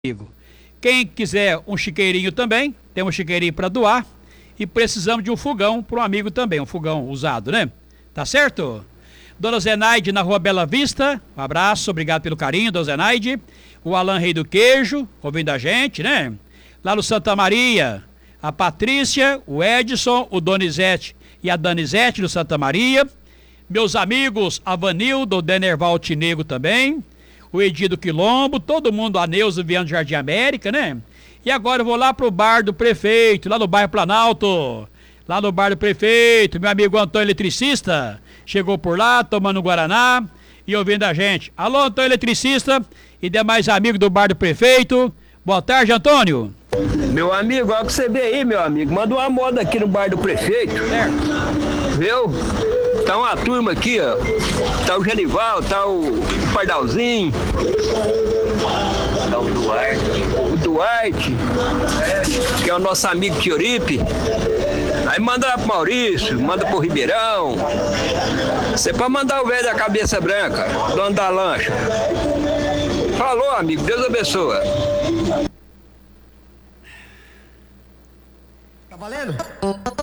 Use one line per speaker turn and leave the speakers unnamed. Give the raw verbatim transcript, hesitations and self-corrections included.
amigo. Quem quiser um chiqueirinho também, tem um chiqueirinho para doar. E precisamos de um fogão para um amigo também, um fogão usado, né? Tá certo? Dona Zenaide na Rua Bela Vista, um abraço, obrigado pelo carinho, Dona Zenaide. O Alan Rei do Queijo, ouvindo a gente, né? Lá no Santa Maria, a Patrícia, o Edson, o Donizete e a Danizete do Santa Maria. Meus amigos, a Vanildo, o Denerval Tinego também. O Edido Quilombo, todo mundo, a Neuza Viana do Jardim América, né? E agora eu vou lá pro bar do prefeito, lá no bairro Planalto. Lá no bar do prefeito, meu amigo Antônio Eletricista, chegou por lá, tomando Guaraná e ouvindo a gente. Alô, Antônio Eletricista e demais amigos do bar do prefeito. Boa tarde, Antônio.
Meu amigo, olha o que você vê aí, meu amigo. Manda uma moda aqui no bar do prefeito.
Certo.
Viu? Tá uma turma aqui, ó. Tá o Genival, tá o Pardalzinho. Tá o Duarte. O Duarte, que é o nosso amigo Tioripe. Aí manda lá pro Maurício, manda pro Ribeirão. Você pode mandar o velho da cabeça branca, dono da lancha. Falou, amigo. Deus abençoe.
Tá valendo?